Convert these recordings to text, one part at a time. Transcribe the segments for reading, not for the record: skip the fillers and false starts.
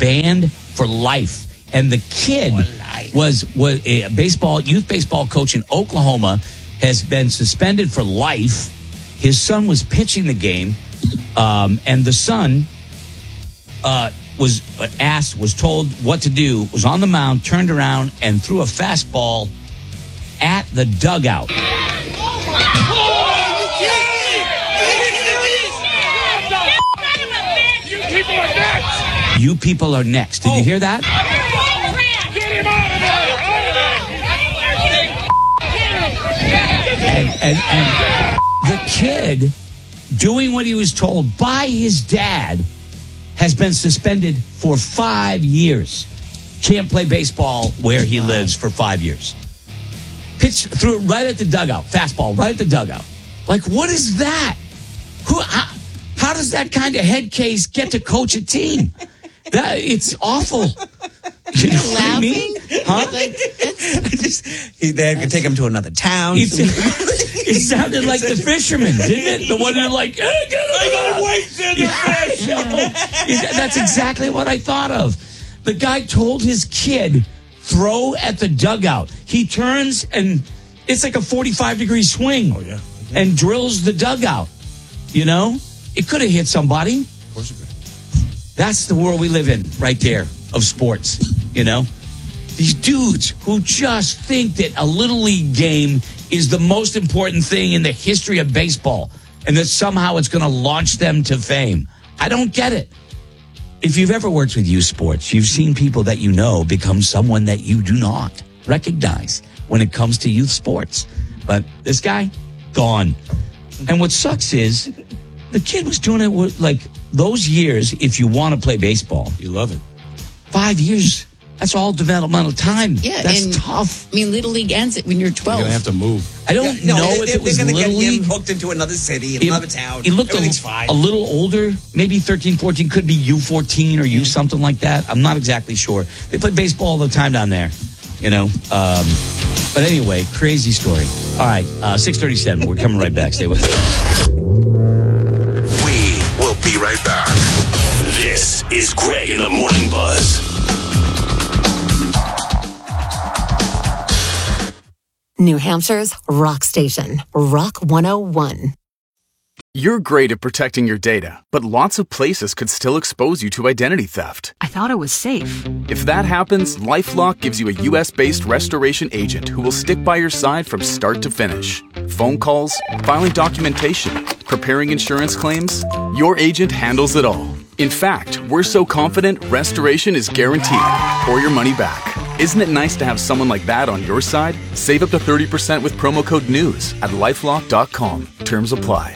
banned for life. And the kid was a youth baseball coach in Oklahoma, has been suspended for life. His son was pitching the game, and the son was told what to do, was on the mound, turned around, and threw a fastball at the dugout. You people are next. Did you hear that? And the kid, doing what he was told by his dad, has been suspended for 5 years. Can't play baseball where he lives for 5 years. Pitch threw it right at the dugout. Fastball right at the dugout. Like, what is that? How does that kind of head case get to coach a team? It's awful. You know what I mean? Huh? They could take him to another town. It sounded like the fisherman, didn't it? The one who like, I got weights in the fish. That's exactly what I thought of. The guy told his kid, throw at the dugout. He turns and it's like a 45-degree swing. Oh, yeah. And drills the dugout. You know? It could have hit somebody. Of course it could. That's the world we live in right there of sports, you know? These dudes who just think that a Little League game is the most important thing in the history of baseball and that somehow it's going to launch them to fame. I don't get it. If you've ever worked with youth sports, you've seen people that you know become someone that you do not recognize when it comes to youth sports. But this guy, gone. And what sucks is the kid was doing it with, like, those years, if you want to play baseball. You love it. 5 years. That's all developmental time. Yeah, that's tough. I mean, Little League ends it when you're 12. You're going to have to move. I don't know if it was They're going to Little get him League. hooked into another city, another town. He looked Everything's fine. a little older, maybe 13, 14, could be U14 or U something like that. I'm not exactly sure. They play baseball all the time down there, you know. But anyway, crazy story. All right, 6:37. We're coming right back. Stay with us. We will be right back. This is Greg in the Morning Buzz. New Hampshire's rock station, Rock 101. You're great at protecting your data, but lots of places could still expose you to identity theft. I thought it was safe. If that happens, LifeLock gives you a U.S.-based restoration agent who will stick by your side from start to finish. Phone calls, filing documentation, preparing insurance claims, your agent handles it all. In fact, we're so confident restoration is guaranteed or your money back. Isn't it nice to have someone like that on your side? Save up to 30% with promo code NEWS at LifeLock.com. Terms apply.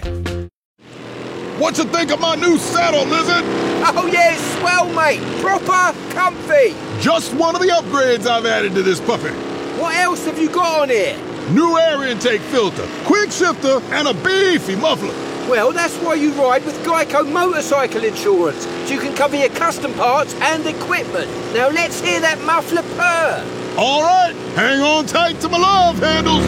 What you think of my new saddle, Lizard? Oh yeah, it's swell, mate. Proper comfy. Just one of the upgrades I've added to this puppy. What else have you got on here? New air intake filter, quick shifter, and a beefy muffler. Well, that's why you ride with Geico Motorcycle Insurance, so you can cover your custom parts and equipment. Now let's hear that muffler purr. All right, hang on tight to my love handles.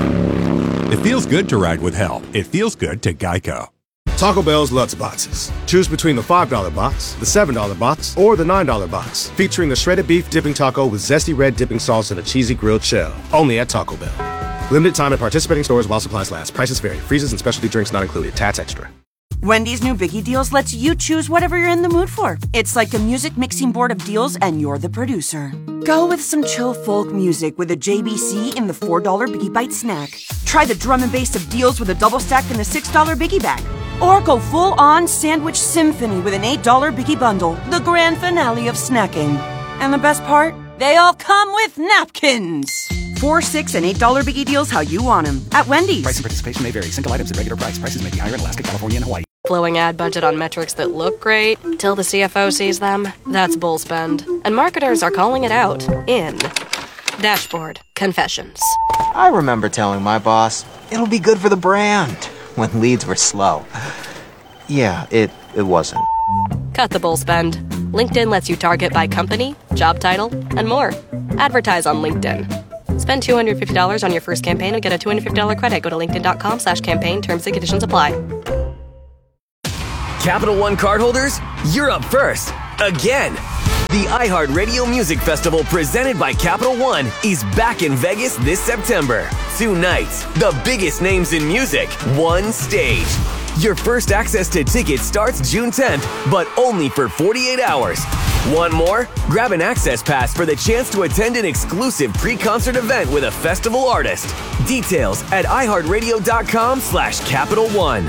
It feels good to ride with help. It feels good to Geico. Taco Bell's Lutz Boxes. Choose between the $5 box, the $7 box, or the $9 box, featuring the shredded beef dipping taco with zesty red dipping sauce and a cheesy grilled shell. Only at Taco Bell. Limited time at participating stores while supplies last. Prices vary. Freezes and specialty drinks not included. Tats extra. Wendy's new Biggie Deals lets you choose whatever you're in the mood for. It's like a music mixing board of deals, and you're the producer. Go with some chill folk music with a JBC in the $4 Biggie Bite snack. Try the drum and bass of deals with a double stack in the $6 Biggie Bag. Or go full-on sandwich symphony with an $8 Biggie Bundle, the grand finale of snacking. And the best part? They all come with napkins. $4, $6, and $8 Biggie Deals how you want them. At Wendy's. Price and participation may vary. Single items at regular price. Prices may be higher in Alaska, California, and Hawaii. Blowing ad budget on metrics that look great till the CFO sees them? That's bull spend. And marketers are calling it out in Dashboard Confessions. I remember telling my boss, it'll be good for the brand, when leads were slow. Yeah, it wasn't. Cut the bull spend. LinkedIn lets you target by company, job title, and more. Advertise on LinkedIn. Spend $250 on your first campaign and get a $250 credit. Go to linkedin.com/campaign. Terms and conditions apply. Capital One cardholders, you're up first. Again. The iHeartRadio Music Festival presented by Capital One is back in Vegas this September. 2 nights, the biggest names in music, one stage. Your first access to tickets starts June 10th, but only for 48 hours. Want more? Grab an access pass for the chance to attend an exclusive pre-concert event with a festival artist. Details at iHeartRadio.com/Capital One.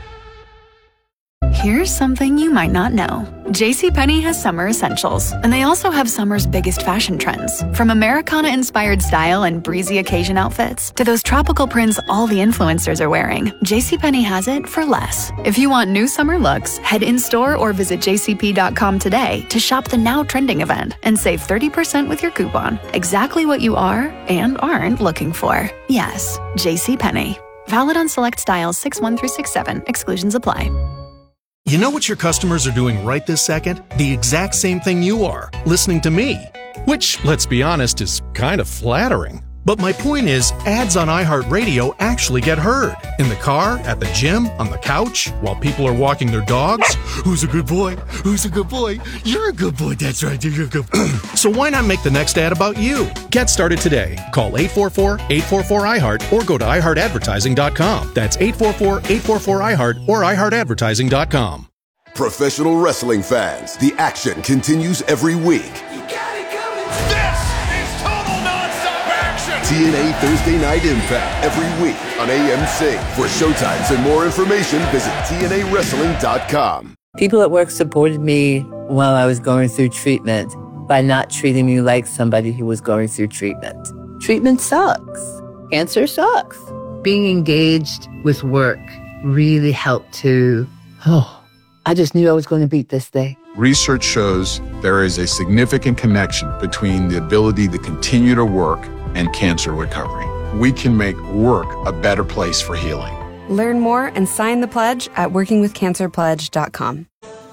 Here's something you might not know. JCPenney has summer essentials, and they also have summer's biggest fashion trends. From Americana-inspired style and breezy occasion outfits to those tropical prints all the influencers are wearing, JCPenney has it for less. If you want new summer looks, head in-store or visit jcp.com today to shop the now trending event and save 30% with your coupon. Exactly what you are and aren't looking for. Yes, JCPenney. Valid on select styles 6-1 through 6-7. Exclusions apply. You know what your customers are doing right this second? The exact same thing you are, listening to me. Which, let's be honest, is kind of flattering. But my point is, ads on iHeartRadio actually get heard. In the car, at the gym, on the couch, while people are walking their dogs. Who's a good boy? Who's a good boy? You're a good boy, that's right, you're a good boy. So why not make the next ad about you? Get started today. Call 844-844-iHeart or go to iHeartAdvertising.com. That's 844-844-iHeart or iHeartAdvertising.com. Professional wrestling fans, the action continues every week. TNA Thursday Night Impact every week on AMC. For showtimes and more information, visit TNAWrestling.com. People at work supported me while I was going through treatment by not treating me like somebody who was going through treatment. Treatment sucks. Cancer sucks. Being engaged with work really helped to, I just knew I was going to beat this thing. Research shows there is a significant connection between the ability to continue to work and cancer recovery. We can make work a better place for healing. Learn more and sign the pledge at workingwithcancerpledge.com.